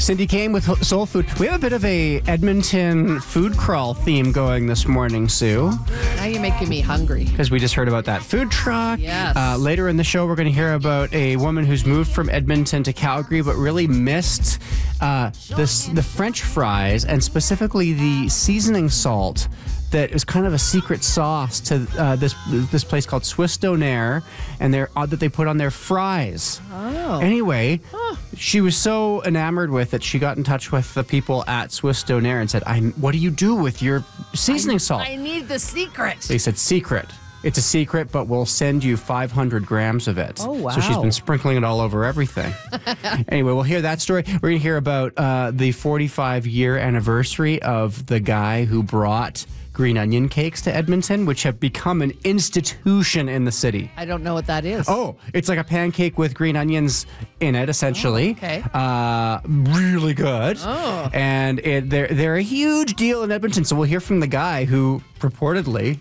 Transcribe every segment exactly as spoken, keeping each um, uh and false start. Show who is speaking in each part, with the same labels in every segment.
Speaker 1: Cindy Kane with Soul Food. We have a bit of a Edmonton food crawl theme going this morning, Sue.
Speaker 2: Now you're making me hungry.
Speaker 1: Because we just heard about that food truck.
Speaker 2: Yes.
Speaker 1: Uh, later in the show, we're going to hear about a woman who's moved from Edmonton to Calgary, but really missed uh, this, the French fries and specifically the seasoning salt that is kind of a secret sauce to uh, this this place called Swiss Donaire, and they're uh, that they put on their fries.
Speaker 2: Oh.
Speaker 1: Anyway,
Speaker 2: Huh.
Speaker 1: she was so enamored with it, she got in touch with the people at Swiss Donaire and said, I'm, what do you do with your seasoning salt?
Speaker 2: I need the secret.
Speaker 1: They said, secret. It's a secret, but we'll send you five hundred grams of it.
Speaker 2: Oh, wow.
Speaker 1: So she's been sprinkling it all over everything. Anyway, we'll hear that story. We're going to hear about uh, the forty-five year anniversary of the guy who brought green onion cakes to Edmonton, which have become an institution in the city.
Speaker 2: I don't know what that is.
Speaker 1: Oh, it's like a pancake with green onions in it, essentially.
Speaker 2: Oh, okay.
Speaker 1: Uh, really good.
Speaker 2: Oh.
Speaker 1: And it, they're, they're a huge deal in Edmonton. So we'll hear from the guy who purportedly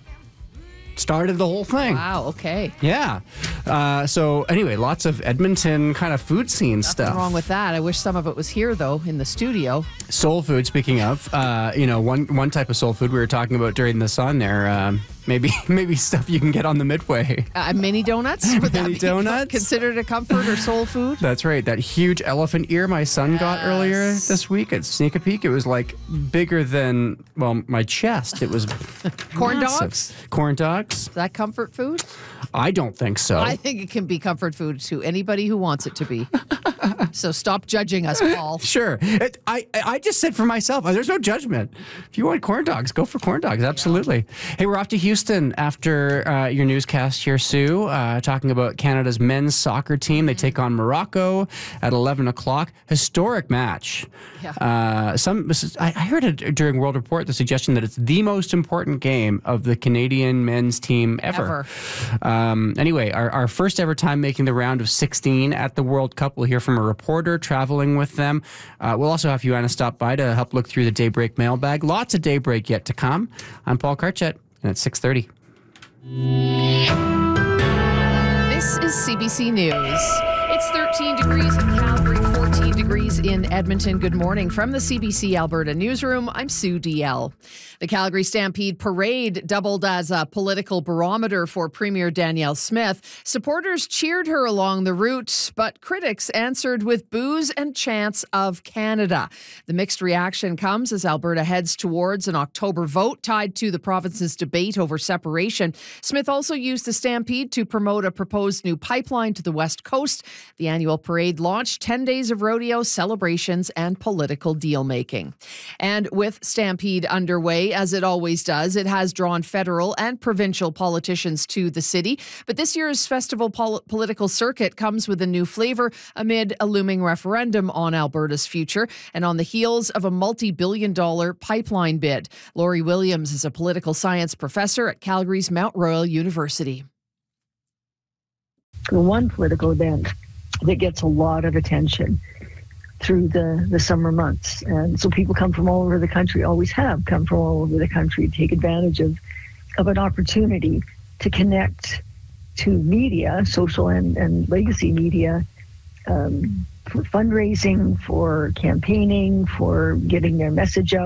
Speaker 1: started the whole thing.
Speaker 2: Wow, okay.
Speaker 1: Yeah. Uh, so anyway, lots of Edmonton kind of food scene
Speaker 2: Nothing
Speaker 1: stuff.
Speaker 2: wrong with that. I wish some of it was here, though, in the studio.
Speaker 1: Soul food, speaking of, uh, you know, one one type of soul food we were talking about during the sun there, um, maybe maybe stuff you can get on the Midway.
Speaker 2: Uh, mini donuts? Would that
Speaker 1: Mini
Speaker 2: be
Speaker 1: donuts?
Speaker 2: considered a comfort or soul food?
Speaker 1: That's right. That huge elephant ear my son got
Speaker 2: Yes.
Speaker 1: earlier this week at Sneak a Peek. It was like bigger than, well, my chest. It was
Speaker 2: Corn
Speaker 1: massive.
Speaker 2: dogs?
Speaker 1: Corn dogs?
Speaker 2: Is that comfort food?
Speaker 1: I don't think so.
Speaker 2: I think it can be comfort food to anybody who wants it to be. So stop judging us, Paul.
Speaker 1: Sure. It, I I just said for myself, there's no judgment. If you want corn dogs, go for corn dogs. Absolutely. Yeah. Hey, we're off to Houston after uh, your newscast here, Sue, uh, talking about Canada's men's soccer team. They take on Morocco at eleven o'clock. Historic match.
Speaker 2: Yeah.
Speaker 1: Uh, some I, I heard it during World Report, the suggestion that it's the most important game of the Canadian men's team ever.
Speaker 2: Ever.
Speaker 1: Um, anyway, our, our first ever time making the round of sixteen at the World Cup. We'll hear from a reporter traveling with them. Uh, we'll also have Joanna stop by to help look through the Daybreak mailbag. Lots of Daybreak yet to come. I'm Paul Karchet, and it's six thirty.
Speaker 2: This is C B C News. It's thirteen degrees in Calgary, fourteen degrees in Edmonton. Good morning from the C B C Alberta Newsroom. I'm Sue D L. The Calgary Stampede Parade doubled as a political barometer for Premier Danielle Smith. Supporters cheered her along the route, but critics answered with boos and chants of Canada. The mixed reaction comes as Alberta heads towards an October vote tied to the province's debate over separation. Smith also used the Stampede to promote a proposed new pipeline to the West Coast. The annual parade launched ten days of rodeo, celebrations, and political deal-making. And with Stampede underway, as it always does, it has drawn federal and provincial politicians to the city. But this year's festival pol- political circuit comes with a new flavor amid a looming referendum on Alberta's future and on the heels of a multi-billion dollar pipeline bid. Laurie Williams is a political science professor at Calgary's Mount Royal University.
Speaker 3: The one political event that gets a lot of attention through the, the summer months. And so people come from all over the country, always have come from all over the country to take advantage of, of an opportunity to connect to media, social and, and legacy media, um, for fundraising, for campaigning, for getting their message out.